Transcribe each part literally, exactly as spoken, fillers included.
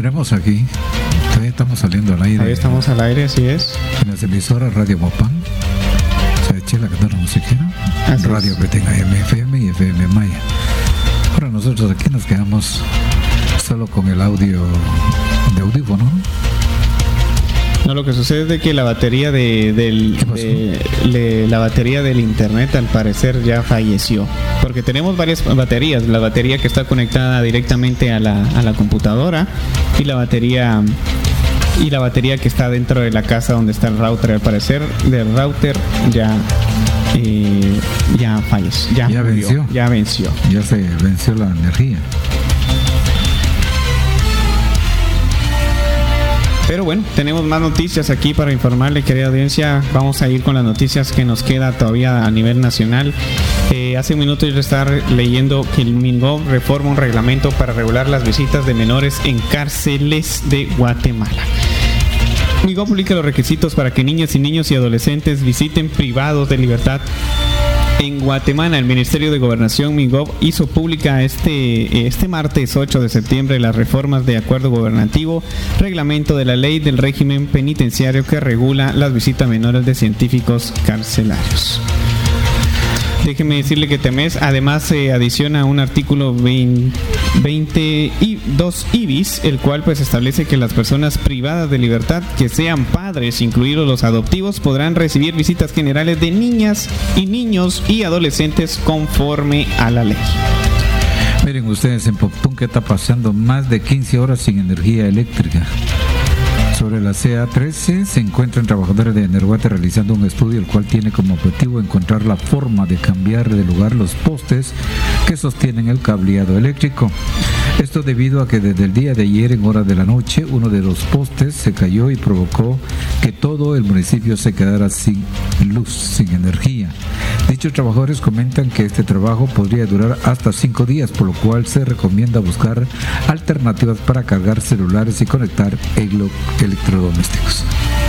tenemos aquí. Todavía estamos saliendo al aire. Ahí estamos al aire, así es. En las emisoras Radio Mopán, Chela Cantona Musiquera, Radio Petén A M F M y F M Maya. Ahora nosotros aquí nos quedamos solo con el audio de audífono. No, lo que sucede es de que la batería de, del de, de, la batería del internet al parecer ya falleció, porque tenemos varias baterías, la batería que está conectada directamente a la, a la computadora y la batería y la batería que está dentro de la casa donde está el router. Al parecer del router ya eh, ya falleció, ya, ya murió, venció, ya venció, ya se venció la energía. Pero bueno, tenemos más noticias aquí para informarle, querida audiencia. Vamos a ir con las noticias que nos queda todavía a nivel nacional. Eh, hace un minuto yo estaba leyendo que el MINGOV reforma un reglamento para regular las visitas de menores en cárceles de Guatemala. MINGOV publica los requisitos para que niñas y niños y adolescentes visiten privados de libertad en Guatemala. El Ministerio de Gobernación, MINGOV, hizo pública este, este martes ocho de septiembre las reformas de acuerdo gubernativo, reglamento de la ley del régimen penitenciario que regula las visitas menores de científicos carcelarios. Déjeme decirle que Temés además se adiciona un artículo veinte y dos I B I S, el cual pues establece que las personas privadas de libertad que sean padres, incluidos los adoptivos, podrán recibir visitas generales de niñas y niños y adolescentes conforme a la ley. Miren ustedes, en Poptún que está pasando más de quince horas sin energía eléctrica. Sobre la C A trece se encuentran trabajadores de Energuate realizando un estudio el cual tiene como objetivo encontrar la forma de cambiar de lugar los postes que sostienen el cableado eléctrico. Esto debido a que desde el día de ayer en horas de la noche uno de los postes se cayó y provocó que todo el municipio se quedara sin luz, sin energía. Dichos trabajadores comentan que este trabajo podría durar hasta cinco días, por lo cual se recomienda buscar alternativas para cargar celulares y conectar electrodomésticos.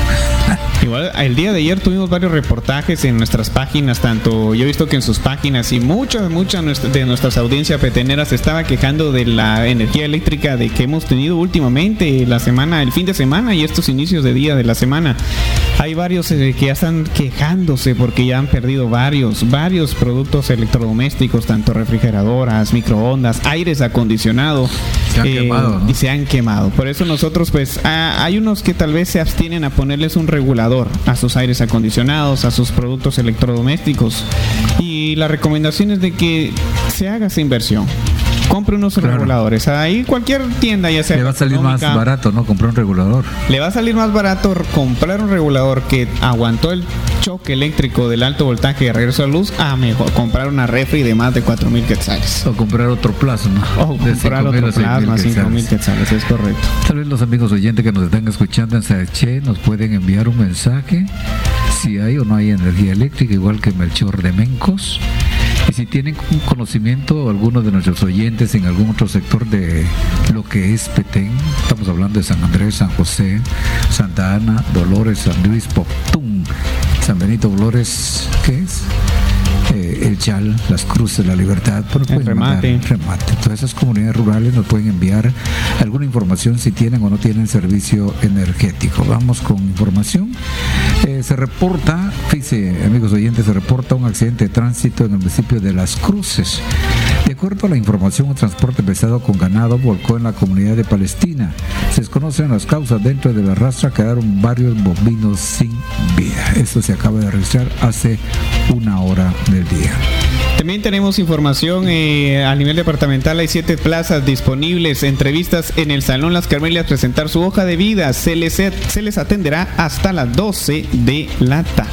Igual el día de ayer tuvimos varios reportajes en nuestras páginas, tanto yo he visto que en sus páginas, y muchas, muchas de nuestras audiencias peteneras se estaba quejando de la energía eléctrica de que hemos tenido últimamente la semana, el fin de semana y estos inicios de día de la semana. Hay varios eh, que ya están quejándose porque ya han perdido varios, varios productos electrodomésticos, tanto refrigeradoras, microondas, aires acondicionados. Se han eh, quemado, ¿no? Y se han quemado. Por eso nosotros, pues, ah, hay unos que tal vez se abstienen a ponerles un regulador a sus aires acondicionados, a sus productos electrodomésticos. Y la recomendación es de que se haga esa inversión. Compre unos claro. reguladores. Ahí cualquier tienda, ya sea. Le va a salir más barato, ¿no? Comprar un regulador. Le va a salir más barato comprar un regulador que aguantó el choque eléctrico del alto voltaje de regreso a luz a mejor comprar una refri de más de cuatro mil quetzales. O comprar otro plasma. O comprar otro plasma, cinco mil quetzales, es correcto. Tal vez los amigos oyentes que nos están escuchando en Saeche nos pueden enviar un mensaje si hay o no hay energía eléctrica, igual que Melchor de Mencos. Y si tienen un conocimiento, algunos de nuestros oyentes en algún otro sector de lo que es Petén, estamos hablando de San Andrés, San José, Santa Ana, Dolores, San Luis, Poptún, San Benito, Dolores, ¿qué es? Eh, el Chal, Las Cruces, La Libertad, pues el remate. Mandar, remate. Todas esas comunidades rurales nos pueden enviar alguna información si tienen o no tienen servicio energético. Vamos con información. Eh, se reporta, fíjense amigos oyentes, se reporta un accidente de tránsito en el municipio de Las Cruces. De acuerdo a la información, un transporte pesado con ganado volcó en la comunidad de Palestina. Se desconocen las causas. Dentro de la rastra quedaron varios bovinos sin vida. Esto se acaba de registrar hace una hora del día. También tenemos información eh, a nivel departamental. Hay siete plazas disponibles. Entrevistas en el Salón Las Carmelias. Presentar su hoja de vida. Se les, se les atenderá hasta las doce de la tarde.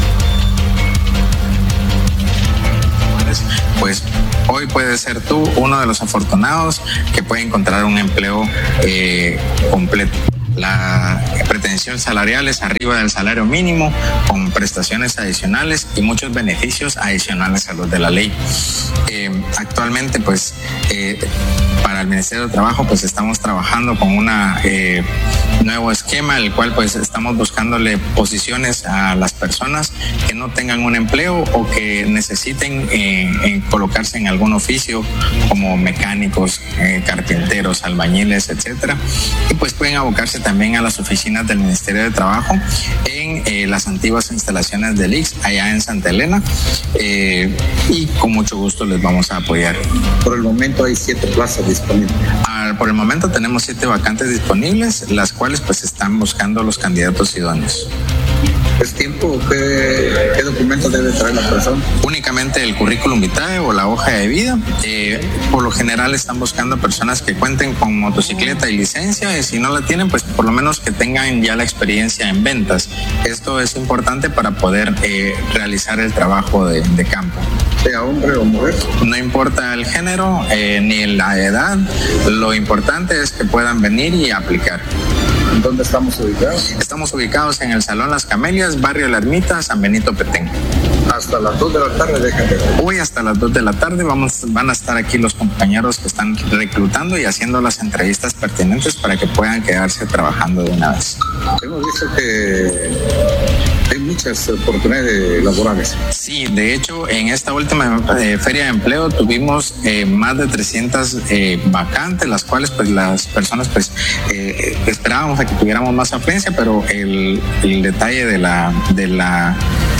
Pues hoy puedes ser tú uno de los afortunados que puede encontrar un empleo eh, completo. La pretensión salarial es arriba del salario mínimo, con prestaciones adicionales y muchos beneficios adicionales a los de la ley. Eh, actualmente, pues, eh, para el Ministerio de Trabajo, pues estamos trabajando con un eh, nuevo esquema, el cual pues estamos buscándole posiciones a las personas que no tengan un empleo o que necesiten eh, eh, colocarse en algún oficio como mecánicos, eh, carpinteros, albañiles, etcétera. Y pues pueden abocarse también a las oficinas del Ministerio de Trabajo en eh, las antiguas instalaciones del I X allá en Santa Elena, eh, y con mucho gusto les vamos a apoyar. Por el momento hay siete plazas disponibles. Ah, por el momento tenemos siete vacantes disponibles, las cuales pues están buscando los candidatos idóneos. ¿Es tiempo? ¿Qué, qué documentos debe traer la persona? Únicamente el currículum vitae o la hoja de vida. Eh, por lo general están buscando personas que cuenten con motocicleta y licencia, y si no la tienen, pues por lo menos que tengan ya la experiencia en ventas. Esto es importante para poder eh, realizar el trabajo de, de campo. Sea hombre o mujer. No importa el género eh, ni la edad, lo importante es que puedan venir y aplicar. ¿Dónde estamos ubicados? Estamos ubicados en el Salón Las Camelias, Barrio La Ermita, San Benito Petén. Hasta las dos de la tarde, déjame ver. Hoy hasta las dos de la tarde vamos, van a estar aquí los compañeros que están reclutando y haciendo las entrevistas pertinentes para que puedan quedarse trabajando de una vez. Hemos visto que hay muchas oportunidades laborales. Sí, de hecho, en esta última eh, feria de empleo tuvimos eh, más de trescientas eh, vacantes, las cuales pues las personas pues eh, esperábamos a que tuviéramos más afluencia, pero el, el detalle de la de la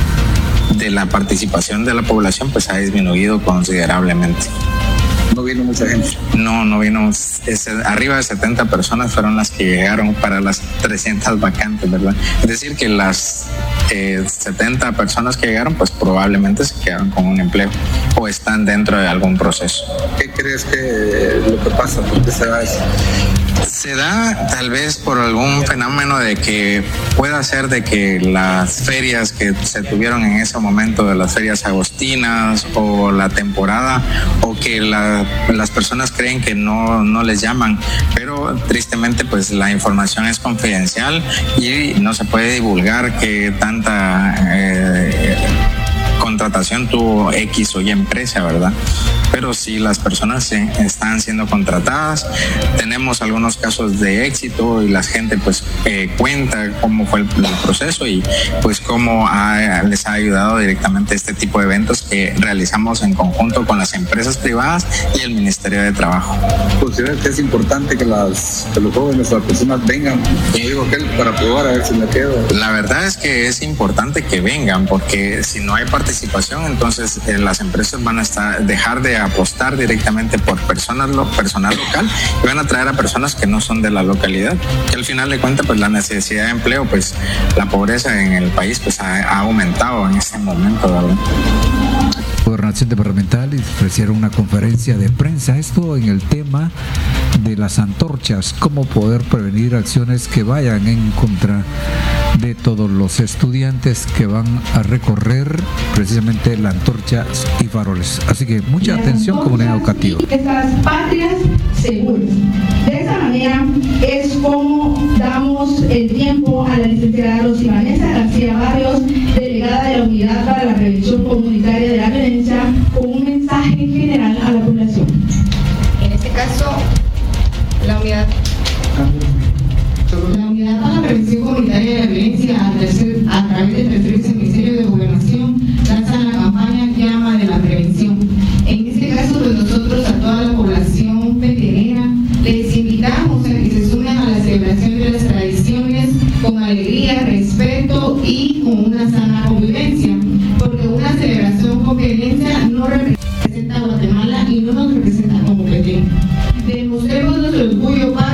de la participación de la población pues ha disminuido considerablemente. No vino mucha gente. No, no vino. Es, arriba de setenta personas fueron las que llegaron para las trescientas vacantes, ¿verdad? Es decir, que las eh, setenta personas que llegaron, pues probablemente se quedaron con un empleo o están dentro de algún proceso. ¿Qué crees que lo que pasa? ¿Por qué se da eso? Se da tal vez por algún fenómeno de que pueda ser de que las ferias que se tuvieron en ese momento, de las ferias agostinas o la temporada, o que la, las personas creen que no, no les llaman, pero tristemente pues la información es confidencial y no se puede divulgar que tanta eh, contratación tuvo X o Y empresa, ¿verdad? Pero sí, las personas sí están siendo contratadas. Tenemos algunos casos de éxito y la gente pues eh, cuenta cómo fue el, el proceso y pues cómo ha, les ha ayudado directamente este tipo de eventos que realizamos en conjunto con las empresas privadas y el Ministerio de Trabajo. ¿Consideras que es importante que, las, que los jóvenes, las personas vengan, como digo aquel, para probar a ver si me quedo? La verdad es que es importante que vengan, porque si no hay participación, entonces eh, las empresas van a estar, dejar de apostar directamente por personas lo, personal local y van a traer a personas que no son de la localidad, que al final de cuentas pues la necesidad de empleo, pues la pobreza en el país pues ha, ha aumentado en este momento, ¿verdad? Gobernación Departamental ofrecieron una conferencia de prensa, esto en el tema de las antorchas, cómo poder prevenir acciones que vayan en contra de todos los estudiantes que van a recorrer precisamente la antorcha y faroles. Así que mucha las atención, comunidad educativa. Estas patrias seguras. De esa manera es como damos el tiempo a la licenciada Rosy Vanessa García Barrios, delegada de la Unidad para la Prevención Comunitaria de la Violencia, con un mensaje general a la población. En este caso, la unidad La Unidad para la Prevención Comunitaria de la Violencia, a, tercer, a través del tercer viceministerio de Gobernación, lanza la campaña Llama de la Prevención. En este caso, pues nosotros a toda la población petenera les invitamos a que se sumen a la celebración de las tradiciones con alegría, respeto y con una sana convivencia, porque una celebración con violencia no representa a Guatemala y no nos representa como Petén. Demostremos nuestro orgullo